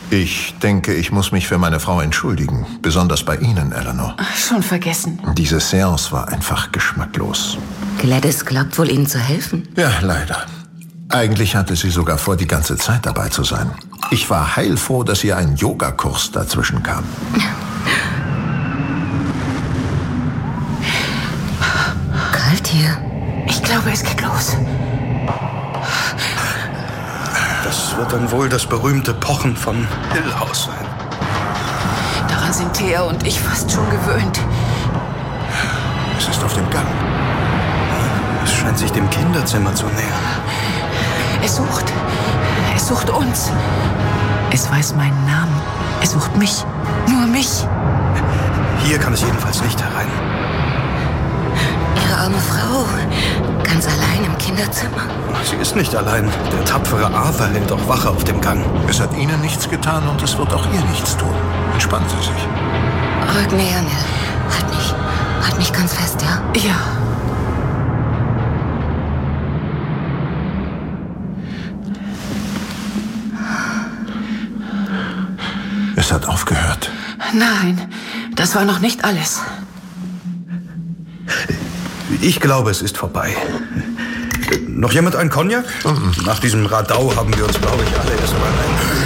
Ich denke, ich muss mich für meine Frau entschuldigen. Besonders bei Ihnen, Eleanor. Schon vergessen. Diese Seance war einfach geschmacklos. Gladys glaubt wohl, Ihnen zu helfen. Ja, leider. Eigentlich hatte sie sogar vor, die ganze Zeit dabei zu sein. Ich war heilfroh, dass ihr ein Yogakurs dazwischen kam. Kalt hier. Ich glaube, es geht los. Das wird dann wohl das berühmte Pochen von Hill House sein. Daran sind Thea und ich fast schon gewöhnt. Es ist auf dem Gang. Es scheint sich dem Kinderzimmer zu nähern. Es sucht uns. Es weiß meinen Namen. Es sucht mich. Nur mich. Hier kann es jedenfalls nicht herein. Ihre arme Frau. Ganz allein im Kinderzimmer. Sie ist nicht allein. Der tapfere Arthur hält auch Wache auf dem Gang. Es hat Ihnen nichts getan und es wird auch ihr nichts tun. Entspannen Sie sich. Rück näher, Nell. Halt mich ganz fest, ja? Ja. Es hat aufgehört. Nein, das war noch nicht alles. Ich glaube, es ist vorbei. Noch jemand einen Cognac? Nach diesem Radau haben wir uns, glaube ich, alle erst mal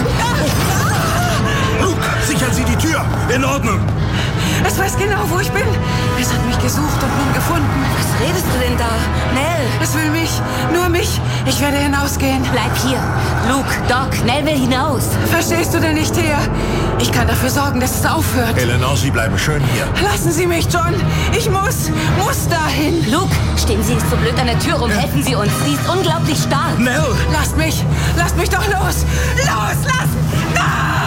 Luke, sichern Sie die Tür! In Ordnung. Es weiß genau, wo ich bin. Es hat mich gesucht und nun gefunden. Was redest du denn da? Nell! Es will mich. Nur mich. Ich werde hinausgehen. Bleib hier. Luke, Doc, Nell will hinaus. Verstehst du denn nicht, Thea? Ich kann dafür sorgen, dass es aufhört. Eleanor, Sie bleiben schön hier. Lassen Sie mich, John. Ich muss dahin. Luke, stehen Sie nicht so blöd an der Tür rum. Helfen Sie uns. Sie ist unglaublich stark. Nell! Lasst mich doch los. Los!